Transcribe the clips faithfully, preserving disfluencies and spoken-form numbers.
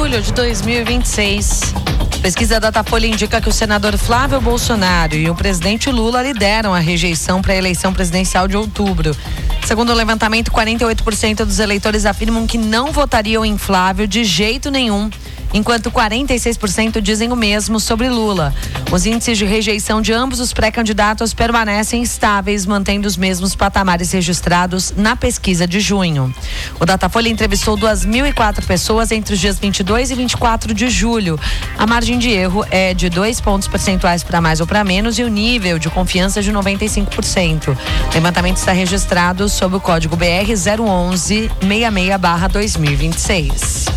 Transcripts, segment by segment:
julho de dois mil e vinte e seis. Pesquisa Datafolha indica que o senador Flávio Bolsonaro e o presidente Lula lideram a rejeição para a eleição presidencial de outubro. Segundo o levantamento, quarenta e oito por cento dos eleitores afirmam que não votariam em Flávio de jeito nenhum, enquanto quarenta e seis por cento dizem o mesmo sobre Lula. Os índices de rejeição de ambos os pré-candidatos permanecem estáveis, mantendo os mesmos patamares registrados na pesquisa de junho. O Datafolha entrevistou duas mil e quatro pessoas entre os dias vinte e dois e vinte e quatro de julho. A margem de erro é de dois pontos percentuais para mais ou para menos e o nível de confiança de noventa e cinco por cento. O levantamento está registrado sob o código B R zero um um seis seis barra dois mil e vinte e seis.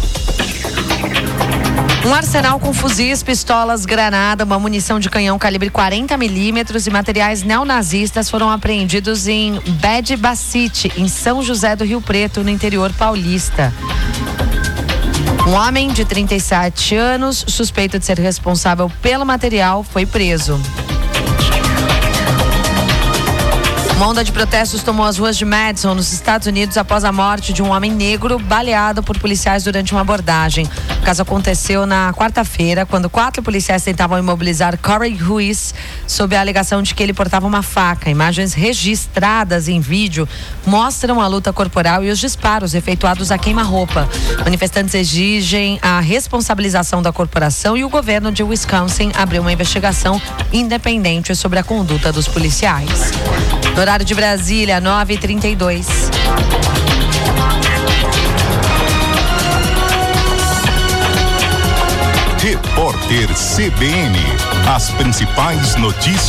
Um arsenal com fuzis, pistolas, granada, uma munição de canhão calibre quarenta milímetros e materiais neonazistas foram apreendidos em Bed Bacite, em São José do Rio Preto, no interior paulista. Um homem de trinta e sete anos, suspeito de ser responsável pelo material, foi preso. Uma onda de protestos tomou as ruas de Madison, nos Estados Unidos, após a morte de um homem negro baleado por policiais durante uma abordagem. O caso aconteceu na quarta-feira, quando quatro policiais tentavam imobilizar Corey Ruiz sob a alegação de que ele portava uma faca. Imagens registradas em vídeo mostram a luta corporal e os disparos efetuados a queima-roupa. Manifestantes exigem a responsabilização da corporação e o governo de Wisconsin abriu uma investigação independente sobre a conduta dos policiais. No horário de Brasília, nove e trinta e dois. Repórter C B N. As principais notícias.